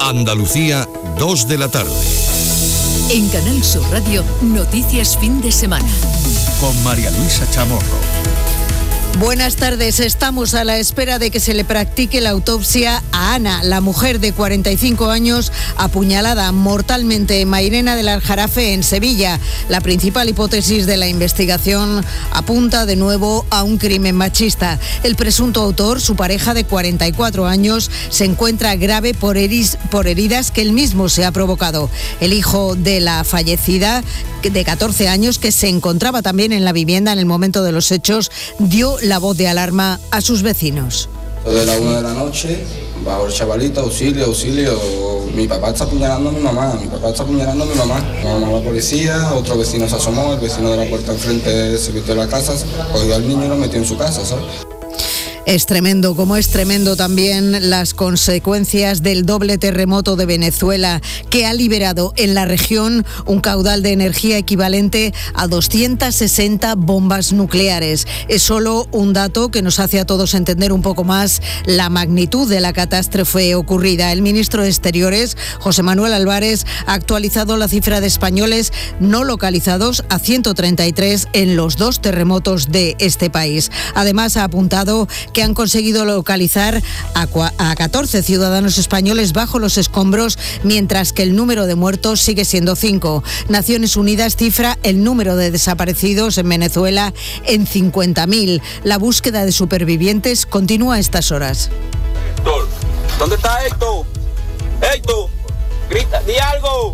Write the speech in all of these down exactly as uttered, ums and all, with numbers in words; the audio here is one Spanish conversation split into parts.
Andalucía, dos de la tarde. En Canal Sur Radio, Noticias Fin de Semana. Con María Luisa Chamorro. Buenas tardes, estamos a la espera de que se le practique la autopsia a Ana, la mujer de cuarenta y cinco años apuñalada mortalmente en Mairena del Aljarafe, en Sevilla. La principal hipótesis de la investigación apunta de nuevo a un crimen machista. El presunto autor, su pareja de cuarenta y cuatro años, se encuentra grave por, heris, por heridas que él mismo se ha provocado. El hijo de la fallecida, de catorce años, que se encontraba también en la vivienda en el momento de los hechos, dio la voz de alarma a sus vecinos. De la una de la noche, bajo el chavalito, auxilio, auxilio, mi papá está apuñalando a mi mamá, mi papá está apuñalando a mi mamá. Llamamos a la policía, otro vecino se asomó, el vecino de la puerta enfrente se metió en la casa, cogió al niño y lo metió en su casa, ¿sabes? Es tremendo, como es tremendo también las consecuencias del doble terremoto de Venezuela, que ha liberado en la región un caudal de energía equivalente a doscientas sesenta bombas nucleares. Es solo un dato que nos hace a todos entender un poco más la magnitud de la catástrofe ocurrida. El ministro de Exteriores, José Manuel Álvarez, ha actualizado la cifra de españoles no localizados a ciento treinta y tres en los dos terremotos de este país. Además, ha apuntado que que han conseguido localizar a catorce ciudadanos españoles bajo los escombros, mientras que el número de muertos sigue siendo cinco. Naciones Unidas cifra el número de desaparecidos en Venezuela en cincuenta mil. La búsqueda de supervivientes continúa a estas horas. Héctor, ¿dónde está Héctor? Héctor, grita, di algo.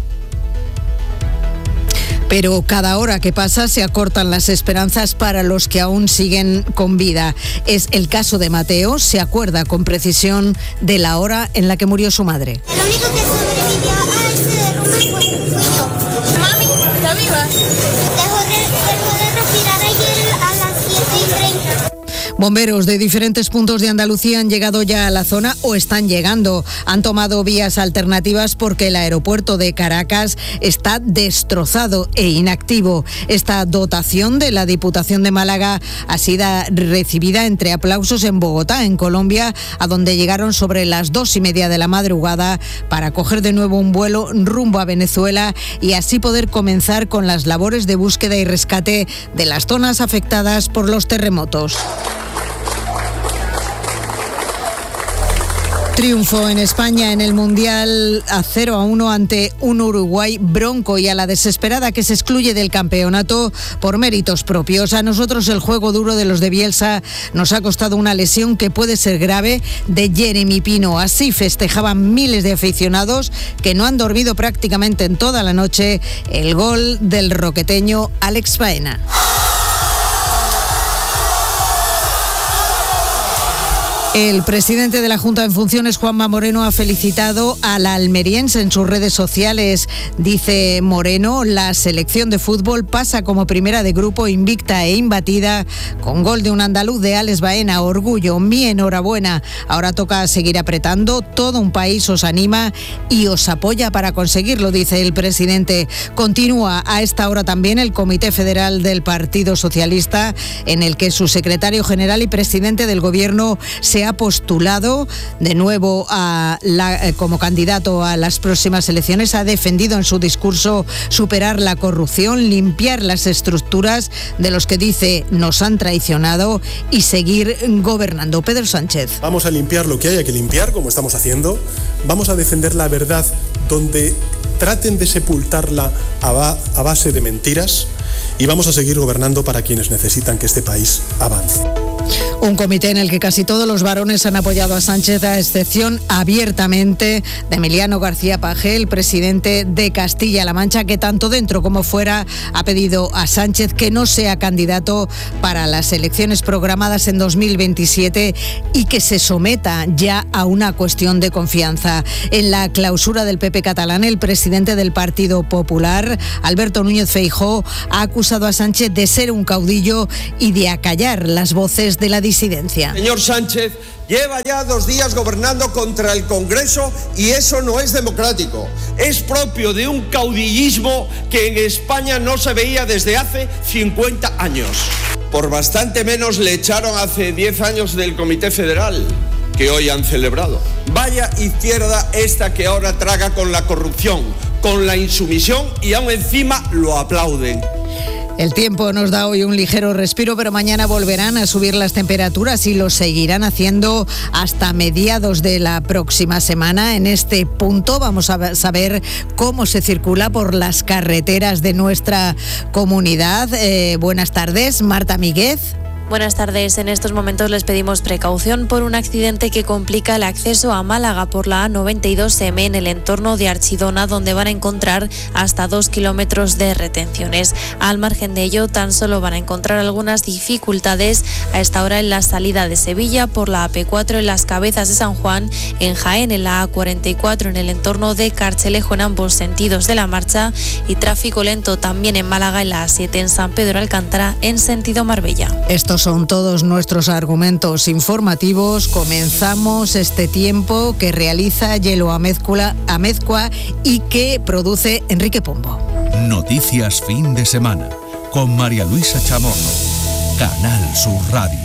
Pero cada hora que pasa se acortan las esperanzas para los que aún siguen con vida. Es el caso de Mateo, se acuerda con precisión de la hora en la que murió su madre. El único que sobrevivió a ese derrumbe fue yo. Mami, ¿está viva? Dejó de, dejó de respirar ayer a las siete y treinta. Bomberos de diferentes puntos de Andalucía han llegado ya a la zona o están llegando. Han tomado vías alternativas porque el aeropuerto de Caracas está destrozado e inactivo. Esta dotación de la Diputación de Málaga ha sido recibida entre aplausos en Bogotá, en Colombia, a donde llegaron sobre las dos y media de la madrugada para coger de nuevo un vuelo rumbo a Venezuela y así poder comenzar con las labores de búsqueda y rescate de las zonas afectadas por los terremotos. Triunfo en España en el Mundial a cero a uno ante un Uruguay bronco y a la desesperada que se excluye del campeonato por méritos propios. A nosotros el juego duro de los de Bielsa nos ha costado una lesión que puede ser grave de Jeremy Pino. Así festejaban miles de aficionados que no han dormido prácticamente en toda la noche el gol del roqueteño Alex Baena. El presidente de la Junta en funciones, Juanma Moreno, ha felicitado al almeriense en sus redes sociales. Dice Moreno, la selección de fútbol pasa como primera de grupo, invicta e imbatida, con gol de un andaluz de Alex Baena. Orgullo, mi enhorabuena. Ahora toca seguir apretando, todo un país os anima y os apoya para conseguirlo, dice el presidente. Continúa a esta hora también el Comité Federal del Partido Socialista, en el que su secretario general y presidente del Gobierno se ha postulado de nuevo a la, eh, como candidato a las próximas elecciones. Ha defendido en su discurso superar la corrupción, limpiar las estructuras de los que dice nos han traicionado y seguir gobernando. Pedro Sánchez. Vamos a limpiar lo que haya que limpiar, como estamos haciendo. Vamos a defender la verdad donde traten de sepultarla a, ba- a base de mentiras y vamos a seguir gobernando para quienes necesitan que este país avance. Un comité en el que casi todos los varones han apoyado a Sánchez, a excepción abiertamente de Emiliano García Paje, el presidente de Castilla-La Mancha, que tanto dentro como fuera ha pedido a Sánchez que no sea candidato para las elecciones programadas en dos mil veintisiete y que se someta ya a una cuestión de confianza. En la clausura del P P catalán, el presidente del Partido Popular, Alberto Núñez Feijóo, ha acusado a Sánchez de ser un caudillo y de acallar las voces de la disidencia. Señor Sánchez, lleva ya dos días gobernando contra el Congreso y eso no es democrático. Es propio de un caudillismo que en España no se veía desde hace cincuenta años. Por bastante menos le echaron hace diez años del Comité Federal. que hoy han celebrado. Vaya izquierda esta que ahora traga con la corrupción, con la insumisión y aún encima lo aplauden. El tiempo nos da hoy un ligero respiro, pero mañana volverán a subir las temperaturas y lo seguirán haciendo hasta mediados de la próxima semana. En este punto vamos a saber cómo se circula por las carreteras de nuestra comunidad. Eh, buenas tardes, Marta Míguez. Buenas tardes. En estos momentos les pedimos precaución por un accidente que complica el acceso a Málaga por la A noventa y dos eme en el entorno de Archidona, donde van a encontrar hasta dos kilómetros de retenciones. Al margen de ello, tan solo van a encontrar algunas dificultades a esta hora en la salida de Sevilla por la A pe cuatro en las Cabezas de San Juan, en Jaén en la A cuarenta y cuatro en el entorno de Carchelejo en ambos sentidos de la marcha, y tráfico lento también en Málaga en la A siete en San Pedro Alcántara en sentido Marbella. Esto son todos nuestros argumentos informativos. Comenzamos este tiempo que realiza Yelo Amezcua, Amezcua y que produce Enrique Pombo. Noticias fin de semana con María Luisa Chamorro. Canal Sur Radio.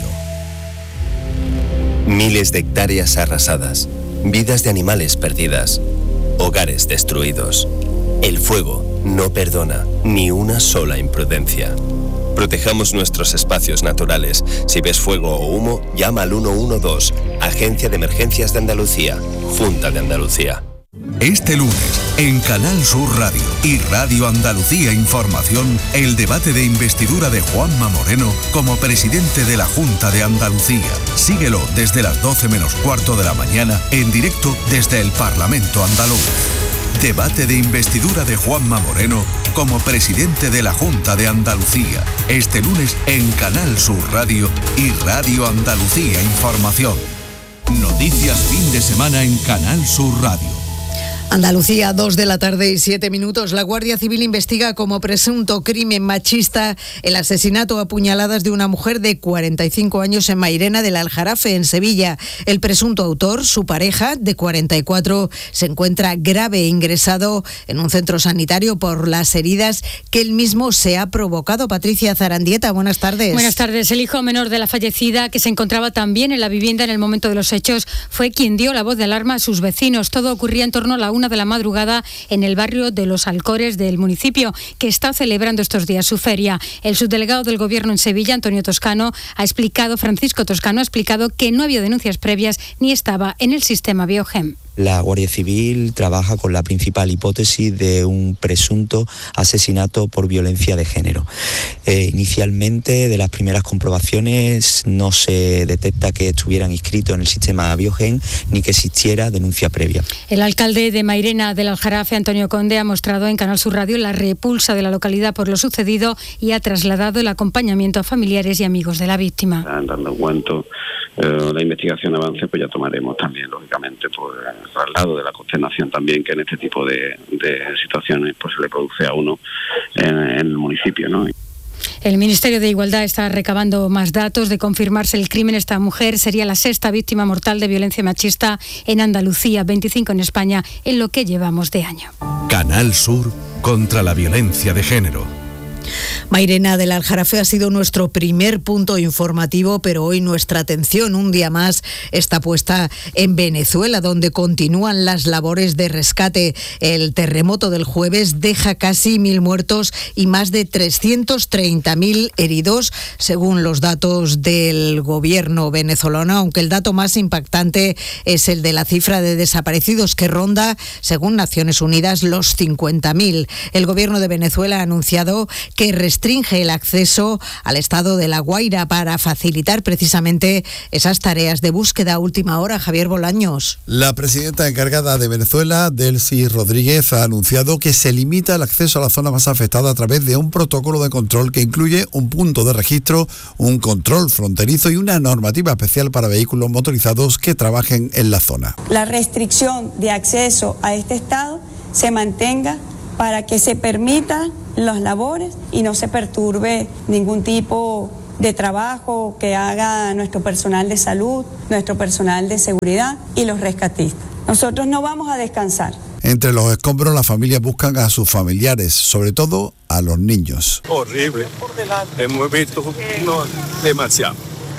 Miles de hectáreas arrasadas, vidas de animales perdidas, hogares destruidos. El fuego no perdona ni una sola imprudencia. Protejamos nuestros espacios naturales. Si ves fuego o humo, llama al uno uno dos, Agencia de Emergencias de Andalucía, Junta de Andalucía. Este lunes, en Canal Sur Radio y Radio Andalucía Información, el debate de investidura de Juanma Moreno como presidente de la Junta de Andalucía. Síguelo desde las doce menos cuarto de la mañana, en directo desde el Parlamento andaluz. Debate de investidura de Juanma Moreno como presidente de la Junta de Andalucía. Este lunes en Canal Sur Radio y Radio Andalucía Información. Noticias fin de semana en Canal Sur Radio. Andalucía, dos de la tarde y siete minutos. La Guardia Civil investiga como presunto crimen machista el asesinato a puñaladas de una mujer de cuarenta y cinco años en Mairena del Aljarafe, en Sevilla. El presunto autor, su pareja, de cuarenta y cuatro, se encuentra grave ingresado en un centro sanitario por las heridas que él mismo se ha provocado. Patricia Zarandieta, buenas tardes. Buenas tardes. El hijo menor de la fallecida, que se encontraba también en la vivienda en el momento de los hechos, fue quien dio la voz de alarma a sus vecinos. Todo ocurría en torno a la una de la madrugada en el barrio de Los Alcores del municipio, que está celebrando estos días su feria. El subdelegado del Gobierno en Sevilla, Antonio Toscano, ha explicado, Francisco Toscano, ha explicado que no había denuncias previas ni estaba en el sistema Biogen. La Guardia Civil trabaja con la principal hipótesis de un presunto asesinato por violencia de género. Eh, inicialmente, de las primeras comprobaciones, no se detecta que estuvieran inscritos en el sistema Biogen ni que existiera denuncia previa. El alcalde de Mairena del Aljarafe, Antonio Conde, ha mostrado en Canal Sur Radio la repulsa de la localidad por lo sucedido y ha trasladado el acompañamiento a familiares y amigos de la víctima. Están dando cuento. Eh, la investigación avance, pues ya tomaremos también, lógicamente, pues el traslado de la consternación también que en este tipo de, de situaciones pues se le produce a uno en, en el municipio, ¿no? El Ministerio de Igualdad está recabando más datos. De confirmarse el crimen, esta mujer sería la sexta víctima mortal de violencia machista en Andalucía, veinticinco en España, en lo que llevamos de año. Canal Sur contra la violencia de género. Mairena del Aljarafe ha sido nuestro primer punto informativo, pero hoy nuestra atención un día más está puesta en Venezuela, donde continúan las labores de rescate. El terremoto del jueves deja casi mil muertos y más de trescientos treinta mil heridos, según los datos del gobierno venezolano, aunque el dato más impactante es el de la cifra de desaparecidos, que ronda, según Naciones Unidas, los cincuenta mil. El gobierno de Venezuela ha anunciado que restringe el acceso al estado de La Guaira para facilitar precisamente esas tareas de búsqueda a última hora. Javier Bolaños. La presidenta encargada de Venezuela, Delcy Rodríguez, ha anunciado que se limita el acceso a la zona más afectada a través de un protocolo de control que incluye un punto de registro, un control fronterizo y una normativa especial para vehículos motorizados que trabajen en la zona. La restricción de acceso a este estado se mantenga para que se permitan las labores y no se perturbe ningún tipo de trabajo que haga nuestro personal de salud, nuestro personal de seguridad y los rescatistas. Nosotros no vamos a descansar. Entre los escombros, las familias buscan a sus familiares, sobre todo a los niños. Horrible. Hemos visto no, demasiado.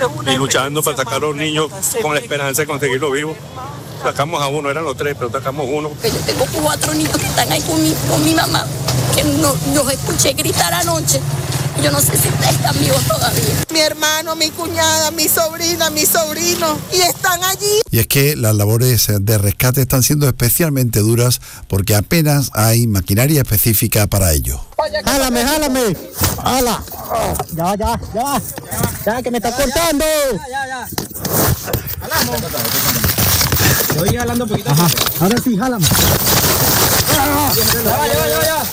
y luchando para sacar a los niños con la esperanza de conseguirlo vivo. Sacamos a uno, eran los tres, pero sacamos uno. Yo tengo cuatro niños que están ahí con mi, con mi mamá, que no, los escuché gritar anoche. Yo no sé si están vivos todavía. Mi hermano, mi cuñada, mi sobrina, mi sobrino, y están allí. Y es que las labores de rescate están siendo especialmente duras porque apenas hay maquinaria específica para ello. ¡Jálame, jálame! ¡Hala! Ya, ya, ya. Ya, que me está cortando. Ya, ya, ya. Jalamos. Estoy jalando un poquito. Ajá. Ahora sí, jálame. Ya, ya, ya, ya.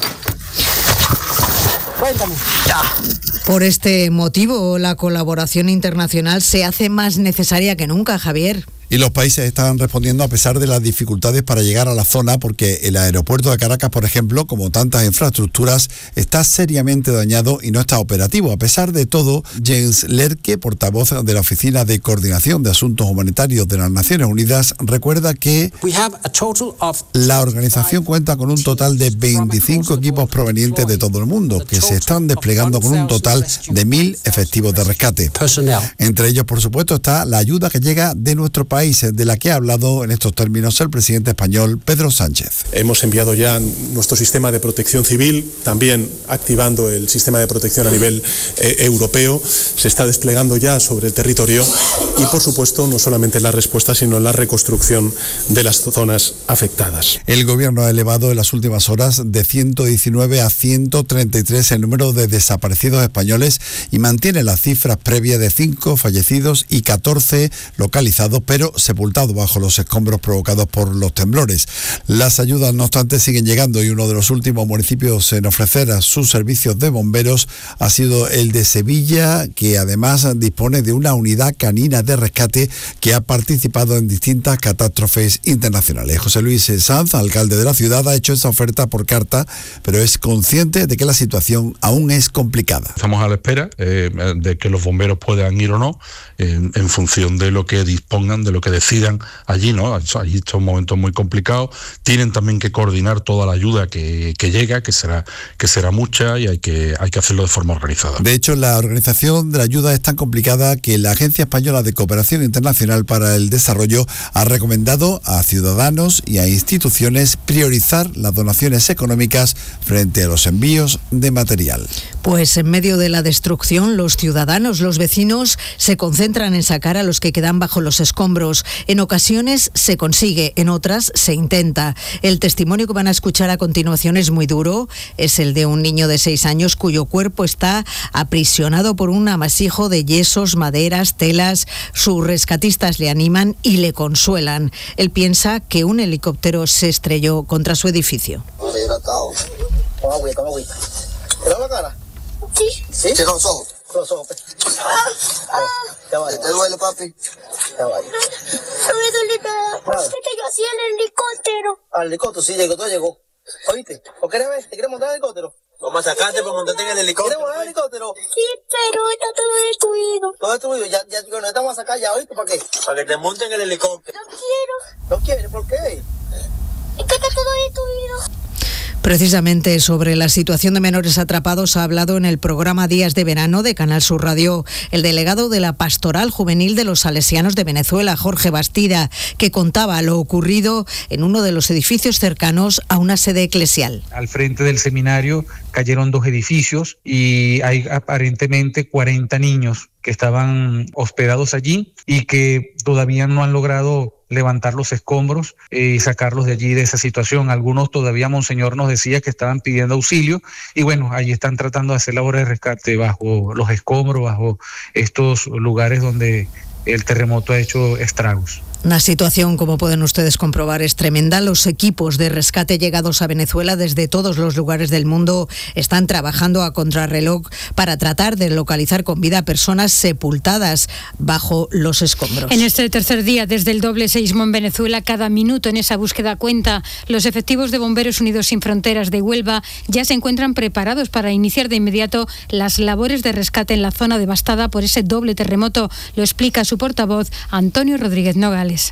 Cuéntame. Ya. Por este motivo, la colaboración internacional se hace más necesaria que nunca, Javier. Y los países están respondiendo a pesar de las dificultades para llegar a la zona, porque el aeropuerto de Caracas, por ejemplo, como tantas infraestructuras, está seriamente dañado y no está operativo. A pesar de todo, Jens Lerke, portavoz de la Oficina de Coordinación de Asuntos Humanitarios de las Naciones Unidas, recuerda que la organización cuenta con un total de veinticinco equipos provenientes de todo el mundo, que se están desplegando con un total de mil efectivos de rescate. Entre ellos, por supuesto, está la ayuda que llega de nuestro país, de la que ha hablado en estos términos el presidente español Pedro Sánchez. Hemos enviado ya nuestro sistema de protección civil, también activando el sistema de protección a nivel eh, europeo. Se está desplegando ya sobre el territorio y, por supuesto, no solamente en la respuesta, sino en la reconstrucción de las zonas afectadas. El gobierno ha elevado en las últimas horas de ciento diecinueve a ciento treinta y tres el número de desaparecidos españoles y mantiene las cifras previas de cinco fallecidos y catorce localizados, pero sepultados bajo los escombros provocados por los temblores. Las ayudas, no obstante, siguen llegando y uno de los últimos municipios en ofrecer a sus servicios de bomberos ha sido el de Sevilla, que además dispone de una unidad canina de rescate que ha participado en distintas catástrofes internacionales. José Luis Sanz, alcalde de la ciudad, ha hecho esa oferta por carta, pero es consciente de que la situación aún es complicada. Estamos a la espera eh, de que los bomberos puedan ir o no, en, en función de lo que dispongan, de lo que decidan allí, ¿no? Allí estos momentos muy complicados. Tienen también que coordinar toda la ayuda que, que llega, que será, que será mucha, y hay que, hay que hacerlo de forma organizada. De hecho, la organización de la ayuda es tan complicada que la Agencia Española de Cooperación Internacional para el Desarrollo ha recomendado a ciudadanos y a instituciones priorizar las donaciones económicas frente a los envíos de material. Pues en medio de la destrucción, los ciudadanos, los vecinos, se concentran en sacar a los que quedan bajo los escombros. En ocasiones se consigue, en otras se intenta. El testimonio que van a escuchar a continuación es muy duro. Es el de un niño de seis años cuyo cuerpo está aprisionado por un amasijo de yesos, maderas, telas. Sus rescatistas le animan y le consuelan. Él piensa que un helicóptero se estrelló contra su edificio. ¿Te la cara? Sí. ¿Sí? Cierra los ojos. Los ojos. ¿Te duele, papi? Ya vaya. No me duele nada. Es que yo hacía el helicóptero. Al helicóptero, sí, llegó, todo llegó. ¿Oíste? ¿O quieres ver? ¿Te quieres montar el helicóptero? Vamos a sacarte para montarte en el helicóptero. ¿Quieres montar el helicóptero? Sí, pero está todo destruido. Todo destruido. Ya, ya, nos estamos a sacar ya, ¿oíste? ¿Para qué? Para que te monten en el helicóptero. No quiero. ¿No quieres? ¿Por qué? Es que está todo destruido. Precisamente sobre la situación de menores atrapados ha hablado en el programa Días de Verano de Canal Sur Radio el delegado de la Pastoral Juvenil de los Salesianos de Venezuela, Jorge Bastida, que contaba lo ocurrido en uno de los edificios cercanos a una sede eclesial. Al frente del seminario cayeron dos edificios y hay aparentemente cuarenta niños que estaban hospedados allí y que todavía no han logrado levantar los escombros y sacarlos de allí, de esa situación. Algunos todavía, Monseñor nos decía que estaban pidiendo auxilio y bueno, allí están tratando de hacer labores de rescate bajo los escombros, bajo estos lugares donde el terremoto ha hecho estragos. Una situación, como pueden ustedes comprobar, es tremenda. Los equipos de rescate llegados a Venezuela desde todos los lugares del mundo están trabajando a contrarreloj para tratar de localizar con vida a personas sepultadas bajo los escombros. En este tercer día desde el doble seísmo en Venezuela, cada minuto en esa búsqueda cuenta. Los efectivos de Bomberos Unidos Sin Fronteras de Huelva ya se encuentran preparados para iniciar de inmediato las labores de rescate en la zona devastada por ese doble terremoto. Lo explica su portavoz, Antonio Rodríguez Nogales.